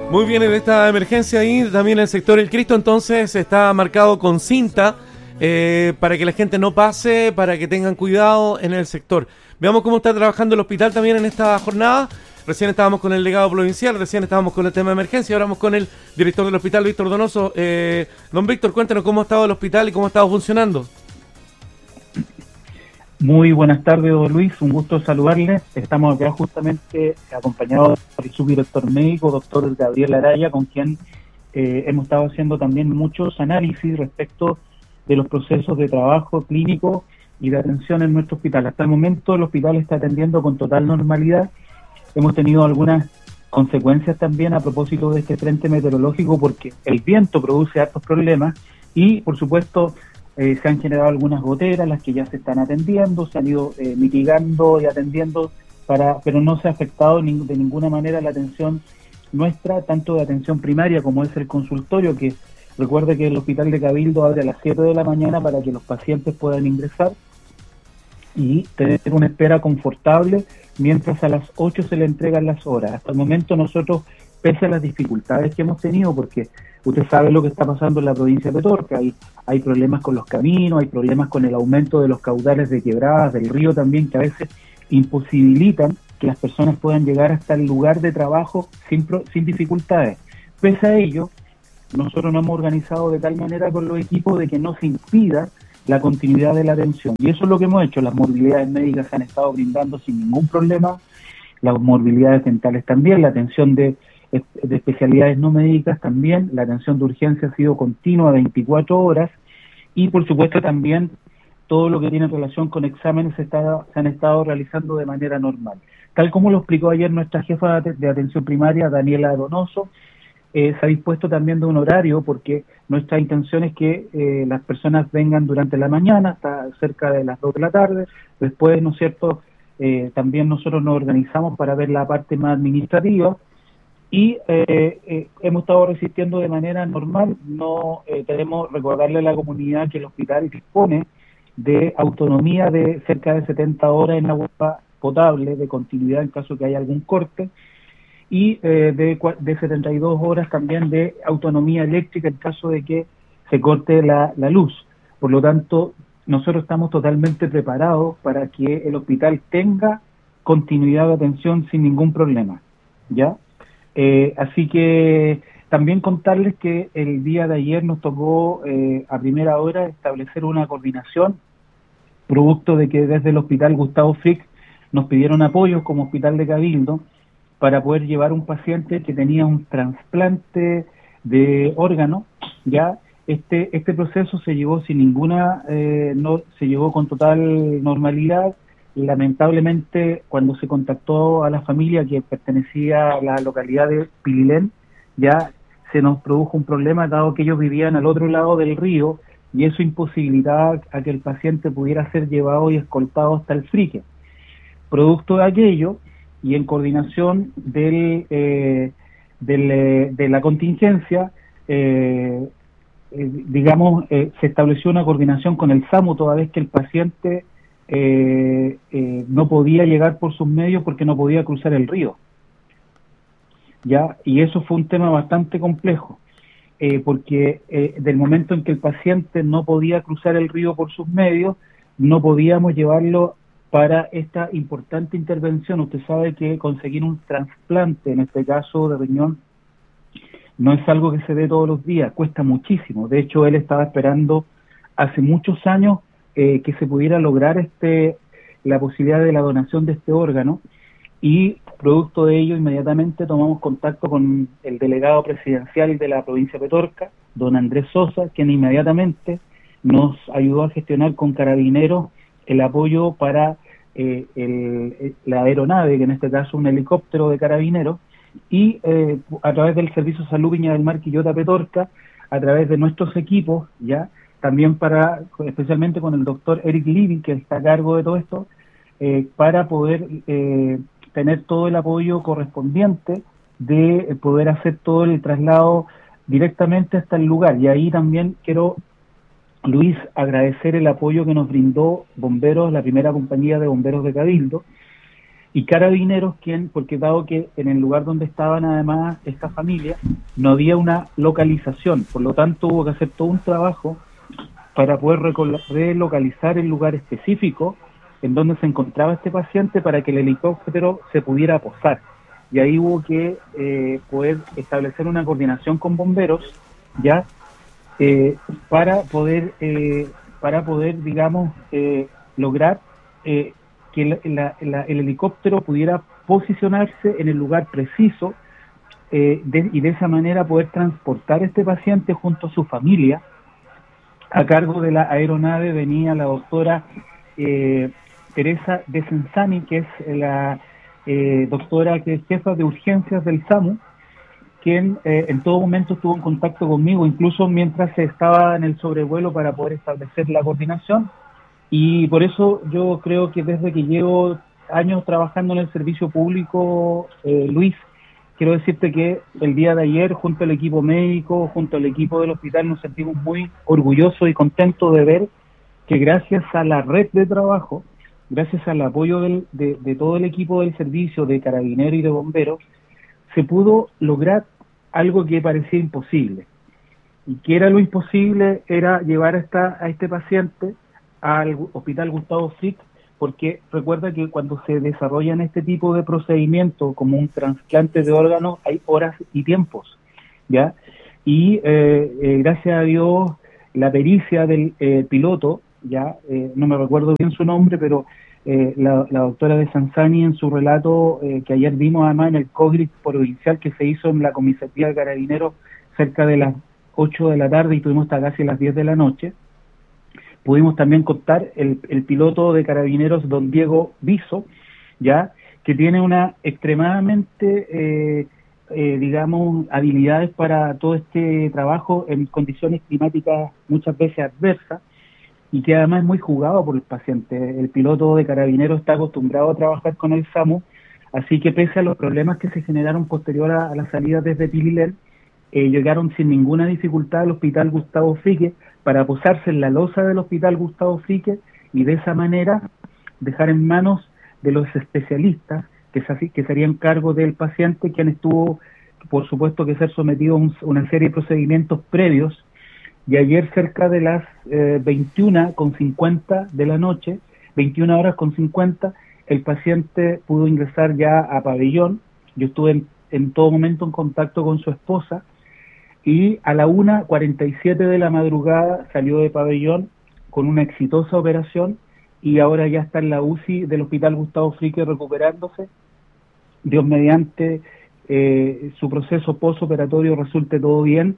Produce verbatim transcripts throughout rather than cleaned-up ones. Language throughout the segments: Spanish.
Muy bien, en esta emergencia ahí también el sector El Cristo entonces está marcado con cinta eh, para que la gente no pase, para que tengan cuidado en el sector. Veamos cómo está trabajando el hospital también en esta jornada. Recién estábamos con el delegado provincial, recién estábamos con el tema de emergencia, ahora vamos con el director del hospital, Víctor Donoso. Eh, don Víctor, cuéntanos cómo ha estado el hospital y cómo ha estado funcionando. Muy buenas tardes, don Luis, un gusto saludarles. Estamos acá justamente acompañados por el subdirector médico, doctor Gabriel Araya, con quien eh, hemos estado haciendo también muchos análisis respecto de los procesos de trabajo clínico y de atención en nuestro hospital. Hasta el momento el hospital está atendiendo con total normalidad. Hemos tenido algunas consecuencias también a propósito de este frente meteorológico, porque el viento produce hartos problemas y, por supuesto, Eh, se han generado algunas goteras, las que ya se están atendiendo, se han ido eh, mitigando y atendiendo, para, pero no se ha afectado ni, de ninguna manera la atención nuestra, tanto de atención primaria como es el consultorio, que recuerde que el Hospital de Cabildo abre a las siete de la mañana para que los pacientes puedan ingresar y tener una espera confortable, mientras a las ocho se le entregan las horas. Hasta el momento nosotros, pese a las dificultades que hemos tenido, porque usted sabe lo que está pasando en la provincia de Petorca, hay, hay problemas con los caminos, hay problemas con el aumento de los caudales de quebradas del río también, que a veces imposibilitan que las personas puedan llegar hasta el lugar de trabajo sin, pro, sin dificultades. Pese a ello, nosotros nos hemos organizado de tal manera con los equipos de que no se impida la continuidad de la atención. Y eso es lo que hemos hecho. Las movilidades médicas se han estado brindando sin ningún problema, las movilidades dentales también, la atención de de especialidades no médicas también, la atención de urgencia ha sido continua veinticuatro horas y por supuesto también todo lo que tiene relación con exámenes se, está, se han estado realizando de manera normal. Tal como lo explicó ayer nuestra jefa de atención primaria, Daniela Donoso, eh, se ha dispuesto también de un horario, porque nuestra intención es que eh, las personas vengan durante la mañana hasta cerca de las dos de la tarde, después, ¿no es cierto?, eh, también nosotros nos organizamos para ver la parte más administrativa. Y eh, eh, hemos estado resistiendo de manera normal. No eh, queremos recordarle a la comunidad que el hospital dispone de autonomía de cerca de setenta horas en agua potable, de continuidad en caso que haya algún corte, y eh, de, de setenta y dos horas también de autonomía eléctrica en caso de que se corte la, la luz. Por lo tanto, nosotros estamos totalmente preparados para que el hospital tenga continuidad de atención sin ningún problema, ¿ya? Eh, así que también contarles que el día de ayer nos tocó eh, a primera hora establecer una coordinación, producto de que desde el Hospital Gustavo Frick nos pidieron apoyo como Hospital de Cabildo para poder llevar un paciente que tenía un trasplante de órgano. Ya este este proceso se llevó sin ninguna, eh, no se llevó con total normalidad. Lamentablemente, cuando se contactó a la familia que pertenecía a la localidad de Pililén, ya se nos produjo un problema, dado que ellos vivían al otro lado del río, y eso imposibilitaba a que el paciente pudiera ser llevado y escoltado hasta el Frique. Producto de aquello, y en coordinación del, eh, del, eh, de la contingencia, eh, eh, digamos, eh, se estableció una coordinación con el SAMU, toda vez que el paciente Eh, eh, no podía llegar por sus medios porque no podía cruzar el río, ya, y eso fue un tema bastante complejo, eh, porque eh, del momento en que el paciente no podía cruzar el río por sus medios, no podíamos llevarlo para esta importante intervención. Usted sabe que conseguir un trasplante, en este caso de riñón, no es algo que se dé todos los días, cuesta muchísimo. De hecho, él estaba esperando hace muchos años Eh, que se pudiera lograr este la posibilidad de la donación de este órgano, y producto de ello inmediatamente tomamos contacto con el delegado presidencial de la provincia de Petorca, don Andrés Sosa, quien inmediatamente nos ayudó a gestionar con Carabineros el apoyo para eh, el, la aeronave, que en este caso un helicóptero de Carabineros, y eh, a través del Servicio de Salud Viña del Mar Quillota Petorca, a través de nuestros equipos, ya también para, especialmente con el doctor Eric Living, que está a cargo de todo esto, eh, para poder eh, tener todo el apoyo correspondiente de poder hacer todo el traslado directamente hasta el lugar. Y ahí también quiero, Luis, agradecer el apoyo que nos brindó Bomberos, la primera compañía de bomberos de Cabildo, y Carabineros, quien, porque dado que en el lugar donde estaban además esta familia no había una localización, por lo tanto hubo que hacer todo un trabajo para poder relocalizar el lugar específico en donde se encontraba este paciente para que el helicóptero se pudiera posar. Y ahí hubo que eh, poder establecer una coordinación con bomberos, ya, eh, para poder, eh, para poder, digamos, eh, lograr eh, que la, la, la, el helicóptero pudiera posicionarse en el lugar preciso eh, de, y de esa manera poder transportar a este paciente junto a su familia. A cargo de la aeronave venía la doctora eh, Teresa de Sensani, que es la eh, doctora que es jefa de urgencias del SAMU, quien eh, en todo momento estuvo en contacto conmigo, incluso mientras estaba en el sobrevuelo para poder establecer la coordinación. Y por eso yo creo que desde que llevo años trabajando en el servicio público, eh, Luis, quiero decirte que el día de ayer, junto al equipo médico, junto al equipo del hospital, nos sentimos muy orgullosos y contentos de ver que gracias a la red de trabajo, gracias al apoyo del, de, de todo el equipo del servicio, de carabineros y de bomberos, se pudo lograr algo que parecía imposible. Y que era lo imposible, era llevar a, esta, a este paciente al Hospital Gustavo Frick, porque recuerda que cuando se desarrollan este tipo de procedimientos, como un trasplante de órganos, hay horas y tiempos, ¿ya? Y eh, eh, gracias a Dios, la pericia del eh, piloto, ya, eh, no me recuerdo bien su nombre, pero eh, la, la doctora de Sansani en su relato, eh, que ayer vimos además en el COGRIS provincial que se hizo en la comisaría de Carabineros cerca de las ocho de la tarde y tuvimos hasta casi las diez de la noche, pudimos también contar el, el piloto de Carabineros, don Diego Viso, ya, que tiene una extremadamente, eh, eh, digamos, habilidades para todo este trabajo en condiciones climáticas muchas veces adversas, y que además es muy jugado por el paciente. El piloto de Carabineros está acostumbrado a trabajar con el SAMU, así que pese a los problemas que se generaron posterior a, a la salida desde Tililén, eh, llegaron sin ninguna dificultad al Hospital Gustavo Frique para posarse en la losa del Hospital Gustavo Frique y de esa manera dejar en manos de los especialistas que se, que se harían cargo del paciente, quien estuvo, por supuesto, que ser sometido a un, una serie de procedimientos previos. Y ayer cerca de las eh, veintiuna con cincuenta de la noche, veintiuna horas con cincuenta, el paciente pudo ingresar ya a pabellón. Yo estuve en, en todo momento en contacto con su esposa y a la una cuarenta y siete de la madrugada salió de pabellón con una exitosa operación y ahora ya está en la U C I del Hospital Gustavo Frique recuperándose. Dios mediante, eh, su proceso postoperatorio resulte todo bien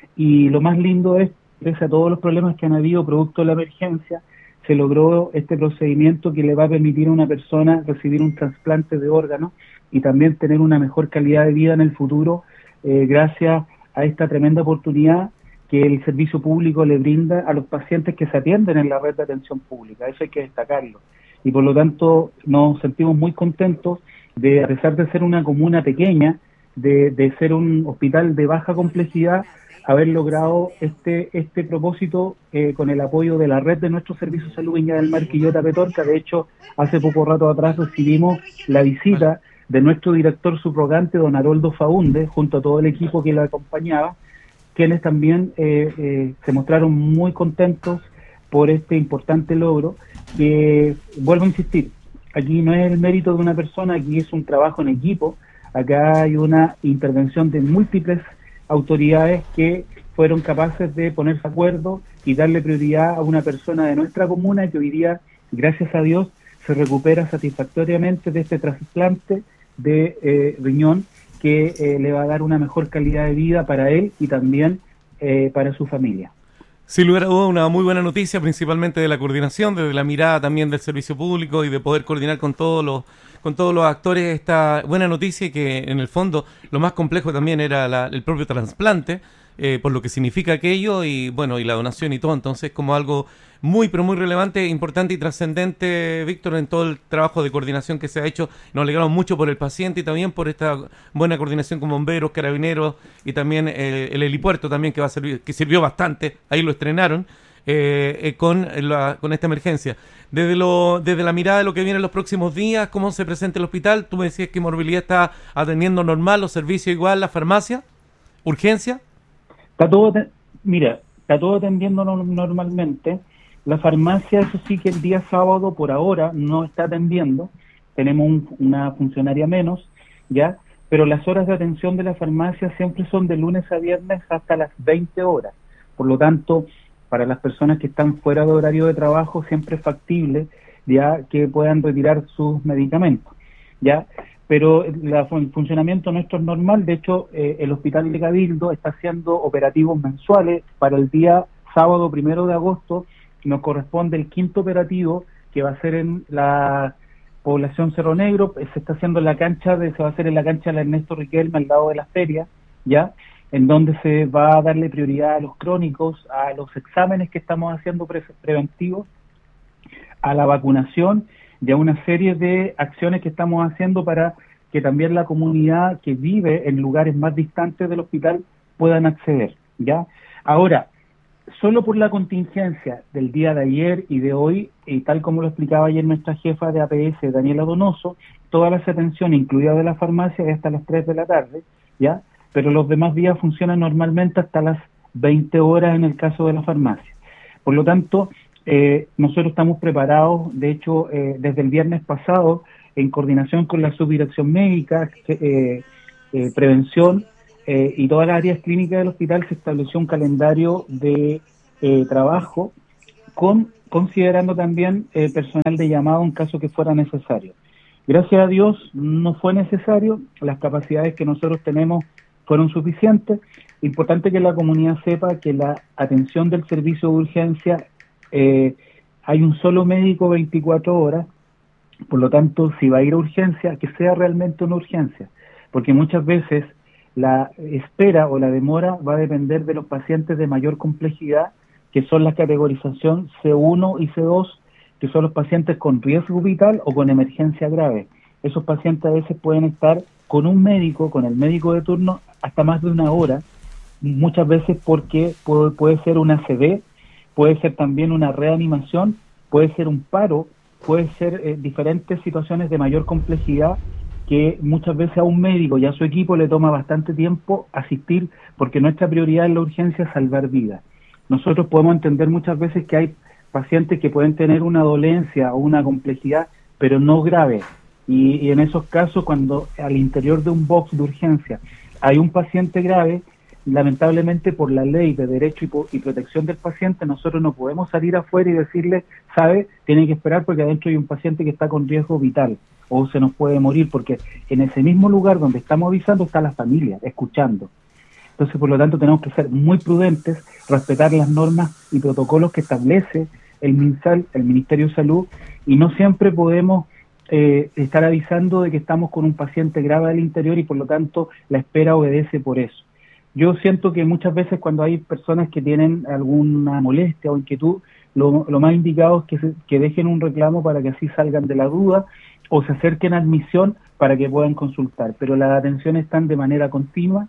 y lo más lindo es, pese a todos los problemas que han habido producto de la emergencia, se logró este procedimiento que le va a permitir a una persona recibir un trasplante de órganos y también tener una mejor calidad de vida en el futuro, eh, gracias a esta tremenda oportunidad que el servicio público le brinda a los pacientes que se atienden en la red de atención pública. Eso hay que destacarlo. Y por lo tanto nos sentimos muy contentos de, a pesar de ser una comuna pequeña, de, de ser un hospital de baja complejidad, haber logrado este este propósito eh, con el apoyo de la red de nuestro Servicio de Salud Viña del Mar, Quillota, Petorca. De hecho, hace poco rato atrás recibimos la visita de nuestro director subrogante, don Haroldo Faúnde, junto a todo el equipo que lo acompañaba, quienes también eh, eh, se mostraron muy contentos por este importante logro, que, vuelvo a insistir, aquí no es el mérito de una persona, aquí es un trabajo en equipo, acá hay una intervención de múltiples autoridades que fueron capaces de ponerse de acuerdo y darle prioridad a una persona de nuestra comuna que hoy día, gracias a Dios, se recupera satisfactoriamente de este trasplante de eh, riñón que eh, le va a dar una mejor calidad de vida para él y también eh, para su familia. Sin lugar a dudas, una muy buena noticia, principalmente de la coordinación, desde la mirada también del servicio público y de poder coordinar con todos los con todos los actores esta buena noticia, que en el fondo lo más complejo también era la, el propio trasplante, eh, por lo que significa aquello y bueno, y la donación y todo. Entonces, como algo muy, pero muy relevante, importante y trascendente, Víctor, en todo el trabajo de coordinación que se ha hecho. Nos alegramos mucho por el paciente y también por esta buena coordinación con bomberos, carabineros y también eh, el helipuerto también, que va a servir, que sirvió bastante, ahí lo estrenaron. eh, eh, con, la, con esta emergencia. Desde, lo, desde la mirada de lo que viene en los próximos días, ¿cómo se presenta el hospital? Tú me decías que Morbilidad está atendiendo normal, los servicios igual, la farmacia, urgencia. Está todo, mira, está todo atendiendo no, normalmente. La farmacia, eso sí que el día sábado por ahora no está atendiendo. Tenemos un, una funcionaria menos, ¿ya? Pero las horas de atención de la farmacia siempre son de lunes a viernes hasta las veinte horas. Por lo tanto, para las personas que están fuera de horario de trabajo, siempre es factible ya que puedan retirar sus medicamentos, ¿ya? Pero la, el funcionamiento nuestro es normal. De hecho, eh, el Hospital de Cabildo está haciendo operativos mensuales. Para el día sábado primero de agosto nos corresponde el quinto operativo, que va a ser en la población Cerro Negro. Se está haciendo en la cancha, de, se va a hacer en la cancha de Ernesto Riquelme, al lado de las ferias, ¿ya? En donde se va a darle prioridad a los crónicos, a los exámenes que estamos haciendo pre preventivos, a la vacunación y a una serie de acciones que estamos haciendo para que también la comunidad que vive en lugares más distantes del hospital puedan acceder, ¿ya? Ahora, solo por la contingencia del día de ayer y de hoy, y tal como lo explicaba ayer nuestra jefa de A P S, Daniela Donoso, todas las atenciones, incluidas de la farmacia, es hasta las tres de la tarde, ¿ya? Pero los demás días funcionan normalmente hasta las veinte horas en el caso de la farmacia. Por lo tanto, eh, nosotros estamos preparados, de hecho, eh, desde el viernes pasado, en coordinación con la subdirección médica, eh, eh, prevención, Eh, y todas las áreas clínicas del hospital, se estableció un calendario de eh, trabajo con considerando también eh, personal de llamado en caso que fuera necesario. Gracias a Dios no fue necesario, las capacidades que nosotros tenemos fueron suficientes. Importante que la comunidad sepa que la atención del servicio de urgencia, eh, hay un solo médico veinticuatro horas, por lo tanto, si va a ir a urgencia, que sea realmente una urgencia, porque muchas veces la espera o la demora va a depender de los pacientes de mayor complejidad, que son la categorización C uno y C dos, que son los pacientes con riesgo vital o con emergencia grave. Esos pacientes a veces pueden estar con un médico, con el médico de turno, hasta más de una hora, muchas veces porque puede, puede ser una A C V, puede ser también una reanimación, puede ser un paro, puede ser eh, diferentes situaciones de mayor complejidad, que muchas veces a un médico y a su equipo le toma bastante tiempo asistir, porque nuestra prioridad en la urgencia es salvar vidas. Nosotros podemos entender muchas veces que hay pacientes que pueden tener una dolencia o una complejidad, pero no grave. Y, y en esos casos, cuando al interior de un box de urgencia hay un paciente grave, lamentablemente por la ley de derecho y, y protección del paciente, nosotros no podemos salir afuera y decirle, sabe, tiene que esperar porque adentro hay un paciente que está con riesgo vital o se nos puede morir, porque en ese mismo lugar donde estamos avisando está la familia, escuchando. Entonces, por lo tanto, tenemos que ser muy prudentes, respetar las normas y protocolos que establece el MinSal, el Ministerio de Salud, y no siempre podemos eh, estar avisando de que estamos con un paciente grave al interior y, por lo tanto, la espera obedece por eso. Yo siento que muchas veces cuando hay personas que tienen alguna molestia o inquietud, lo, lo más indicado es que, se, que dejen un reclamo para que así salgan de la duda o se acerquen a admisión para que puedan consultar. Pero las atenciones están de manera continua.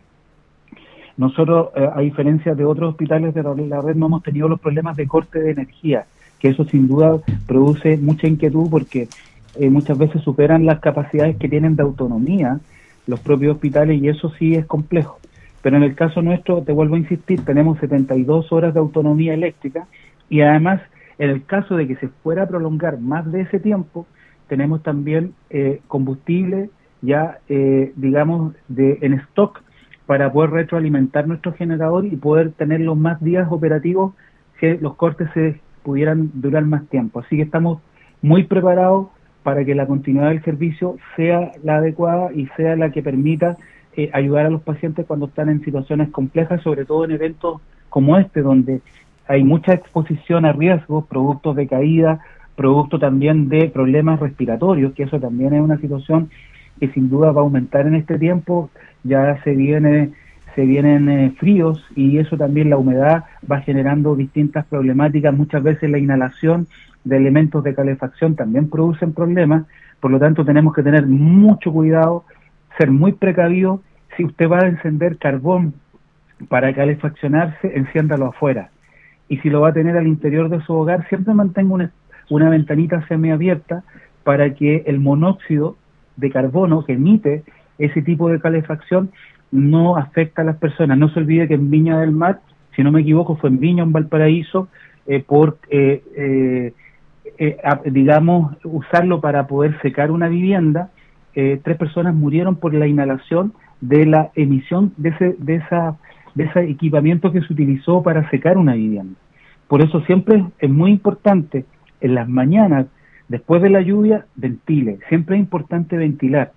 Nosotros, eh, a diferencia de otros hospitales de la red, no hemos tenido los problemas de corte de energía, que eso sin duda produce mucha inquietud porque eh, muchas veces superan las capacidades que tienen de autonomía los propios hospitales y eso sí es complejo. Pero en el caso nuestro, te vuelvo a insistir, tenemos setenta y dos horas de autonomía eléctrica y además, en el caso de que se fuera a prolongar más de ese tiempo, tenemos también eh, combustible ya, eh, digamos, de en stock para poder retroalimentar nuestro generador y poder tener los más días operativos que los cortes se pudieran durar más tiempo. Así que estamos muy preparados para que la continuidad del servicio sea la adecuada y sea la que permita eh, ayudar a los pacientes cuando están en situaciones complejas, sobre todo en eventos como este, donde hay mucha exposición a riesgos, productos de caída, producto también de problemas respiratorios, que eso también es una situación que sin duda va a aumentar en este tiempo. Ya se viene se vienen eh, fríos y eso también, la humedad va generando distintas problemáticas. Muchas veces la inhalación de elementos de calefacción también producen problemas, por lo tanto tenemos que tener mucho cuidado, ser muy precavidos. Si usted va a encender carbón para calefaccionarse, enciéndalo afuera. y si lo va a tener al interior de su hogar, siempre mantenga una, una ventanita semiabierta para que el monóxido de carbono que emite ese tipo de calefacción no afecta a las personas. No se olvide que en Viña del Mar, si no me equivoco, fue en Viña, en Valparaíso, eh, por, eh, eh, eh, a, digamos, usarlo para poder secar una vivienda, eh, tres personas murieron por la inhalación de la emisión de ese, de esa, de ese equipamiento que se utilizó para secar una vivienda. Por eso siempre es muy importante, en las mañanas, después de la lluvia, ventile. Siempre es importante ventilar.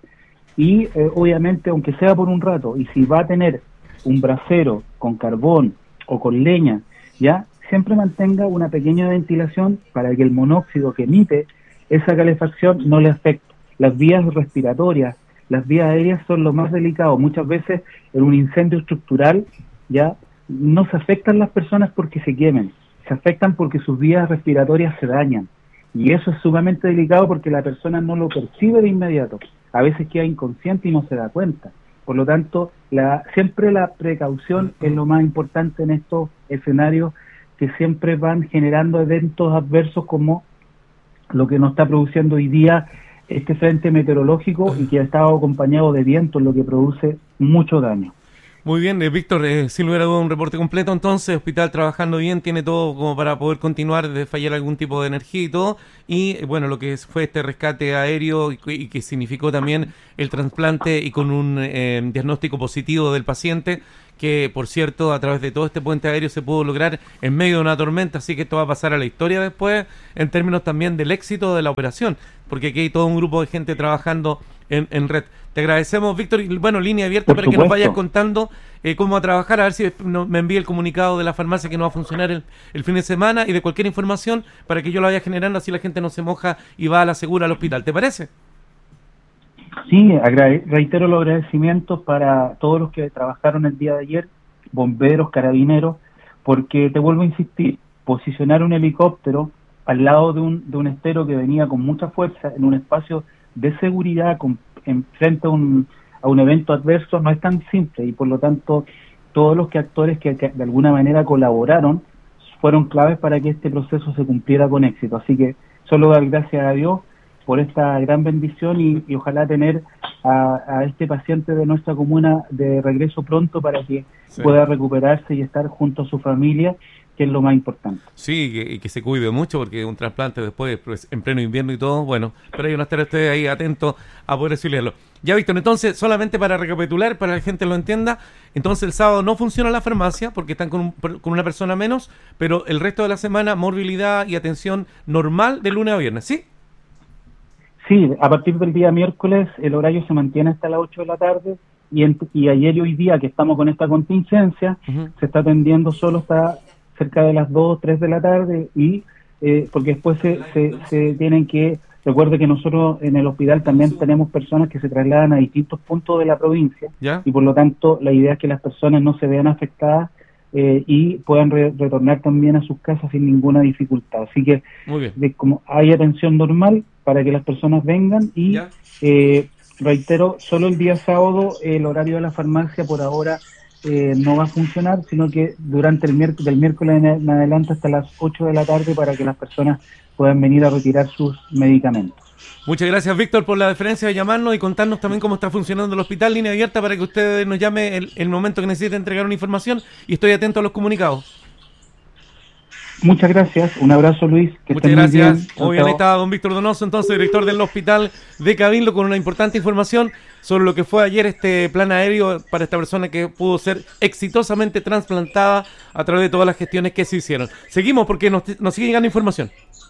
Y eh, obviamente, aunque sea por un rato, y si va a tener un brasero con carbón o con leña, ya siempre mantenga una pequeña ventilación para que el monóxido que emite esa calefacción no le afecte. Las vías respiratorias, las vías aéreas son lo más delicado. Muchas veces en un incendio estructural ya no se afectan las personas porque se quemen, se afectan porque sus vías respiratorias se dañan. Y eso es sumamente delicado porque la persona no lo percibe de inmediato. A veces queda inconsciente y no se da cuenta. Por lo tanto, la, siempre la precaución es lo más importante en estos escenarios que siempre van generando eventos adversos como lo que nos está produciendo hoy día este frente meteorológico y que ha estado acompañado de viento, lo que produce mucho daño. Muy bien, eh, Víctor, eh, sin lugar a duda un reporte completo, entonces, hospital trabajando bien, tiene todo como para poder continuar de fallar algún tipo de energía y todo, y eh, bueno, lo que fue este rescate aéreo y, y que significó también el trasplante y con un eh, diagnóstico positivo del paciente, que por cierto, a través de todo este puente aéreo se pudo lograr en medio de una tormenta, así que esto va a pasar a la historia después, en términos también del éxito de la operación, porque aquí hay todo un grupo de gente trabajando en, en red. Te agradecemos, Víctor, y bueno, línea abierta por para supuesto. que nos vayas contando eh, cómo va a trabajar, a ver si no, me envíe el comunicado de la farmacia que no va a funcionar el, el fin de semana y de cualquier información para que yo la vaya generando, así la gente no se moja y va a la segura al hospital. ¿Te parece? Sí, reitero los agradecimientos para todos los que trabajaron el día de ayer, bomberos, carabineros, porque te vuelvo a insistir, posicionar un helicóptero al lado de un, de un estero que venía con mucha fuerza en un espacio de seguridad con, en frente a un, a un evento adverso no es tan simple y por lo tanto todos los que actores que, que de alguna manera colaboraron fueron claves para que este proceso se cumpliera con éxito. Así que solo dar gracias a Dios por esta gran bendición y, y ojalá tener a, a este paciente de nuestra comuna de regreso pronto para que sí. pueda recuperarse y estar junto a su familia, que es lo más importante. Sí, y que, y que se cuide mucho porque un trasplante después, pues, en pleno invierno y todo, bueno, pero hay una estar ustedes ahí atentos a poder auxiliarlo. Ya, Víctor, entonces, solamente para recapitular, para que la gente lo entienda, entonces el sábado no funciona la farmacia porque están con, un, con una persona menos, pero el resto de la semana, movilidad y atención normal de lunes a viernes, ¿sí? Sí, a partir del día miércoles el horario se mantiene hasta las ocho de la tarde y, en, y ayer y hoy día que estamos con esta contingencia, uh-huh. se está atendiendo solo hasta cerca de las dos, tres de la tarde y eh, porque después se, se, se tienen que, recuerde que nosotros en el hospital también tenemos personas que se trasladan a distintos puntos de la provincia ¿Ya? y por lo tanto la idea es que las personas no se vean afectadas eh, y puedan re- retornar también a sus casas sin ninguna dificultad. Así que de, como hay atención normal para que las personas vengan y eh, reitero, solo el día sábado el horario de la farmacia por ahora eh, no va a funcionar, sino que durante el miércoles, del miércoles en adelante hasta las ocho de la tarde para que las personas puedan venir a retirar sus medicamentos. Muchas gracias, Víctor, por la deferencia de llamarnos y contarnos también cómo está funcionando el hospital. Línea abierta para que usted nos llame el, el momento que necesite entregar una información y estoy atento a los comunicados. Muchas gracias, un abrazo, Luis. Que Muchas gracias. Muy bien, Muy bien estaba don Víctor Donoso, entonces director del hospital de Cabildo, con una importante información sobre lo que fue ayer este plan aéreo para esta persona que pudo ser exitosamente trasplantada a través de todas las gestiones que se hicieron. Seguimos porque nos, nos sigue llegando información.